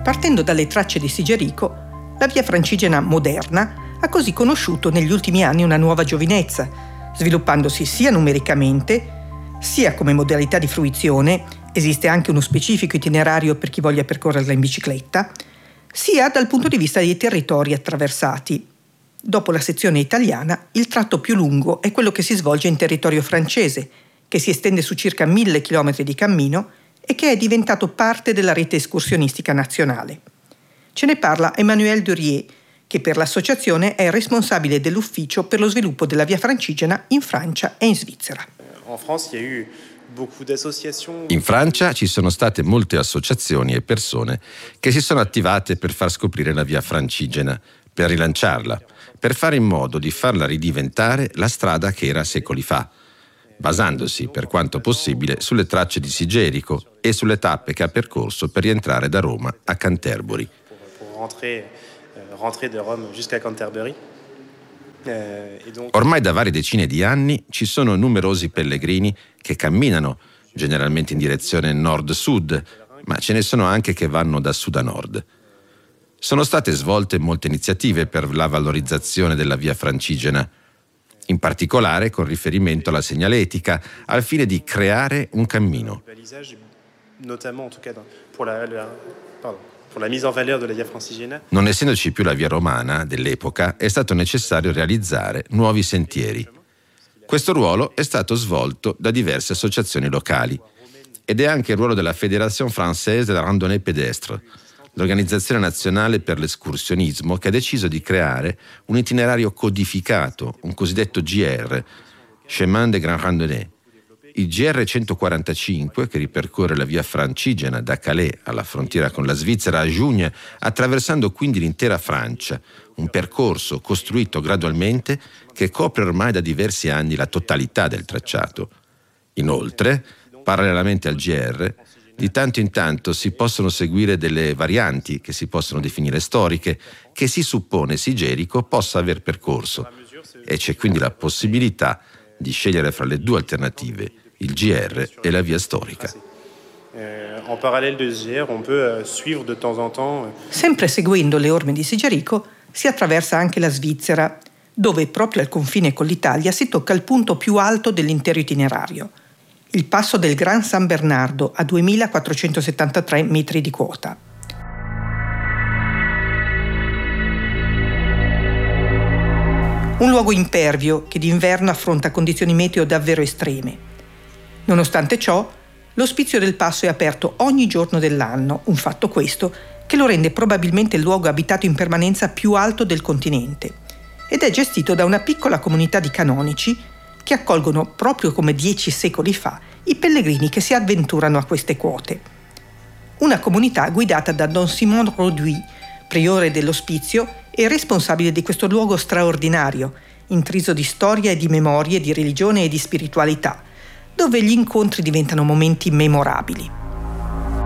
Partendo dalle tracce di Sigerico, la via Francigena moderna ha così conosciuto negli ultimi anni una nuova giovinezza, sviluppandosi sia numericamente, sia come modalità di fruizione, esiste anche uno specifico itinerario per chi voglia percorrerla in bicicletta, sia dal punto di vista dei territori attraversati. Dopo la sezione italiana, il tratto più lungo è quello che si svolge in territorio francese, che si estende su circa 1000 km di cammino e che è diventato parte della rete escursionistica nazionale. Ce ne parla Emmanuel Durier, che per l'associazione è responsabile dell'ufficio per lo sviluppo della via Francigena in Francia e in Svizzera. In Francia ci sono state molte associazioni e persone che si sono attivate per far scoprire la via Francigena, per rilanciarla, per fare in modo di farla ridiventare la strada che era secoli fa, basandosi per quanto possibile sulle tracce di Sigerico e sulle tappe che ha percorso per rientrare da Roma a Canterbury. Ormai da varie decine di anni ci sono numerosi pellegrini che camminano, generalmente in direzione nord-sud, ma ce ne sono anche che vanno da sud a nord. Sono state svolte molte iniziative per la valorizzazione della via Francigena, in particolare con riferimento alla segnaletica, al fine di creare un cammino. Non essendoci più la via romana dell'epoca, è stato necessario realizzare nuovi sentieri. Questo ruolo è stato svolto da diverse associazioni locali ed è anche il ruolo della Fédération Française de la Randonnée Pédestre, l'organizzazione nazionale per l'escursionismo, che ha deciso di creare un itinerario codificato, un cosiddetto GR, Chemin de Grande Randonnée. Il GR 145, che ripercorre la via Francigena da Calais alla frontiera con la Svizzera a Giugno, attraversando quindi l'intera Francia, un percorso costruito gradualmente che copre ormai da diversi anni la totalità del tracciato. Inoltre, parallelamente al GR, di tanto in tanto si possono seguire delle varianti che si possono definire storiche, che si suppone Sigerico possa aver percorso, e c'è quindi la possibilità di scegliere fra le due alternative, il GR e la via storica. En parallèle de GR, on peut suivre de temps en temps. Sempre seguendo le orme di Sigerico, si attraversa anche la Svizzera, dove proprio al confine con l'Italia si tocca il punto più alto dell'intero itinerario, il passo del Gran San Bernardo a 2473 metri di quota. Un luogo impervio che d'inverno affronta condizioni meteo davvero estreme. Nonostante ciò, l'ospizio del passo è aperto ogni giorno dell'anno, un fatto questo che lo rende probabilmente il luogo abitato in permanenza più alto del continente, ed è gestito da una piccola comunità di canonici che accolgono, proprio come 10 secoli fa, i pellegrini che si avventurano a queste quote. Una comunità guidata da Don Simon Roduit, priore dell'ospizio e responsabile di questo luogo straordinario, intriso di storia e di memorie, di religione e di spiritualità, dove gli incontri diventano momenti memorabili.